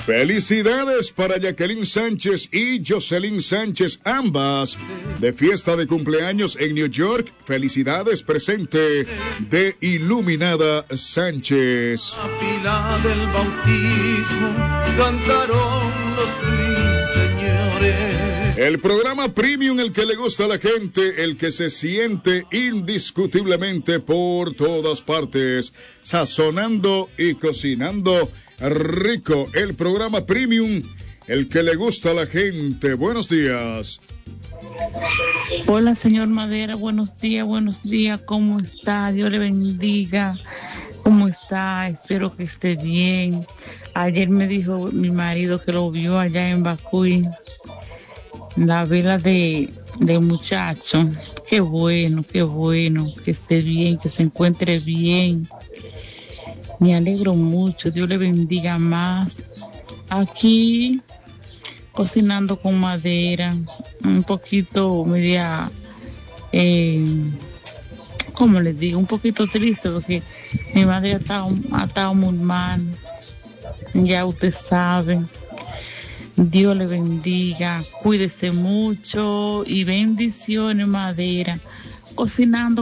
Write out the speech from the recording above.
Felicidades para Jacqueline Sánchez y Jocelyn Sánchez, ambas de fiesta de cumpleaños en New York. Felicidades, presente de Iluminada Sánchez. A pila del bautismo cantaron los ruiseñores. El programa Premium, el que le gusta a la gente, el que se siente indiscutiblemente por todas partes, sazonando y cocinando rico. El programa Premium, el que le gusta a la gente. Buenos días. Hola, señor Madera, buenos días, ¿cómo está? Dios le bendiga. ¿Cómo está? Espero que esté bien. Ayer me dijo mi marido que lo vio allá en Bacuy, la vela de muchacho. Qué bueno, que esté bien, que se encuentre bien. Me alegro mucho, Dios le bendiga más. Aquí cocinando con madera, un poquito media, ¿cómo les digo? Un poquito triste porque mi madre ha estado muy mal, ya usted sabe. Dios le bendiga, cuídese mucho y bendiciones, madera, cocinando